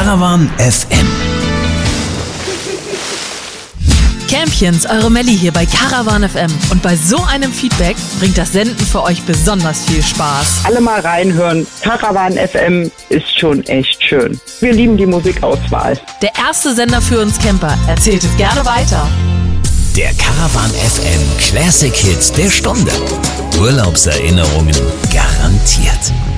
Caravan FM. Campchens, eure Melli hier bei Caravan FM. Und bei so einem Feedback bringt das Senden für euch besonders viel Spaß. Alle mal reinhören. Caravan FM ist schon echt schön. Wir lieben die Musikauswahl. Der erste Sender für uns Camper. Erzählt es gerne weiter. Der Caravan FM Classic Hits der Stunde. Urlaubserinnerungen garantiert.